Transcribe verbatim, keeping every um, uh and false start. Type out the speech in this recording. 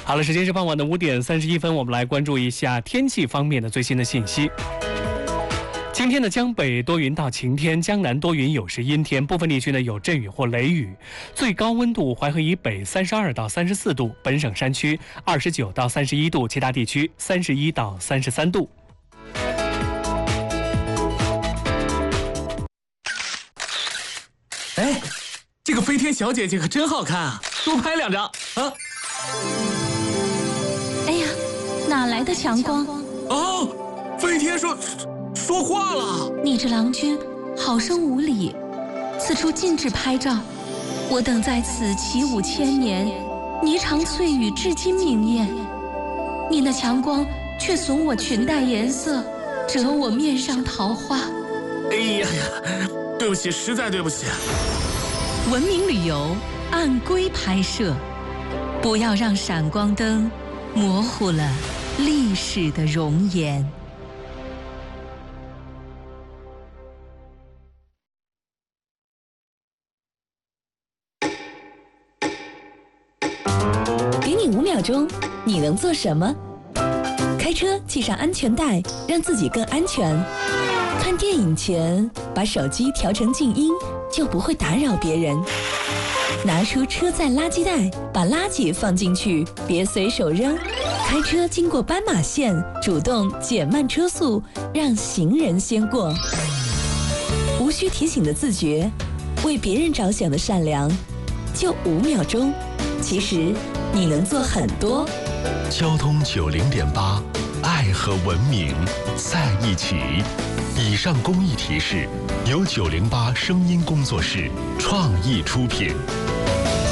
好了，时间是傍晚的五点三十一分，我们来关注一下天气方面的最新的信息。今天的江北多云到晴天，江南多云有时阴天，部分地区呢有阵雨或雷雨。最高温度淮河以北三十二到三十四度，本省山区二十九到三十一度，其他地区三十一到三十三度。 哎，这个飞天小姐姐可真好看啊！多拍两张啊！ 哎呀，哪来的强光？ 哦，飞天说说话了。 你这郎君好生无礼，此处禁止拍照。我等在此起舞千年，霓裳翠羽至今明艳。你那强光却损我裙带颜色，折我面上桃花。 哎呀呀，对不起，实在对不起。 文明旅游按规拍摄，不要让闪光灯模糊了历史的容颜。 给你五秒钟，你能做什么？开车系上安全带，让自己更安全。看电影前，把手机调成静音，就不会打扰别人。拿出车载垃圾袋，把垃圾放进去，别随手扔。开车经过斑马线，主动减慢车速，让行人先过。无需提醒的自觉，为别人着想的善良，就五秒钟。其实你能做很多。 交通九零点八，爱和文明在一起。以上公益提示由九零八声音工作室创意出品。